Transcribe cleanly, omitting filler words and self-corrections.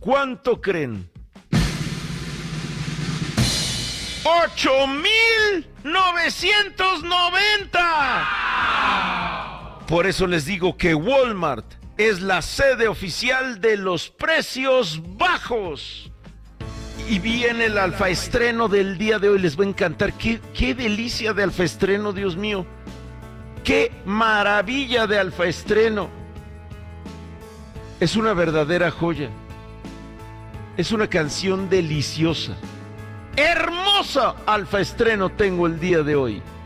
¿Cuánto creen? ¡8,990! Por eso les digo que Walmart es la sede oficial de los precios bajos. Y viene el alfaestreno del día de hoy, les va a encantar. ¡Qué delicia de alfaestreno, Dios mío! ¡Qué maravilla de alfaestreno! Es una verdadera joya. Es una canción deliciosa. Hermosa alfaestreno tengo el día de hoy.